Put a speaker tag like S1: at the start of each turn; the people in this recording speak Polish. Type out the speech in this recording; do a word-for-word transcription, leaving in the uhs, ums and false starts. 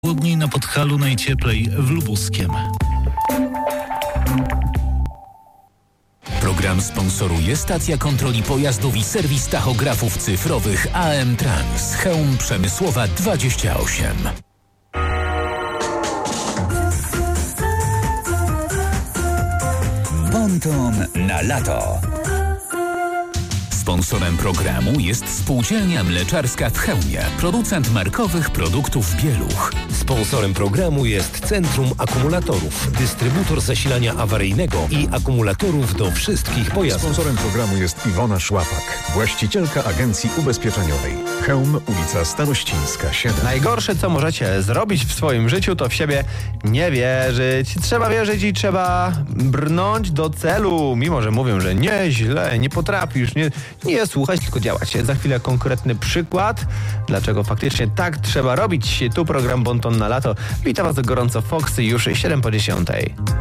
S1: Chłodniej na Podhalu, najcieplej w Lubuskiem.
S2: Program sponsoruje stacja kontroli pojazdów i serwis tachografów cyfrowych A M Trans. Chełm Przemysłowa dwadzieścia osiem.
S3: Bonton na lato.
S2: Sponsorem programu jest Spółdzielnia Mleczarska w Chełmie, producent markowych produktów Bieluch.
S4: Sponsorem programu jest Centrum Akumulatorów, dystrybutor zasilania awaryjnego i akumulatorów do wszystkich pojazdów.
S5: Sponsorem programu jest Iwona Szłapak, właścicielka agencji ubezpieczeniowej. Chełm, ulica Stanościńska siedem.
S6: Najgorsze, co możecie zrobić w swoim życiu, to w siebie nie wierzyć. Trzeba wierzyć i trzeba brnąć do celu, mimo że mówią, że nie, źle, nie potrafisz, nie, nie słuchać, tylko działać. Za chwilę konkretny przykład, dlaczego faktycznie tak trzeba robić. Tu program Bonton na lato. Witam Was gorąco, Foxy, już siedem po dziesiątej.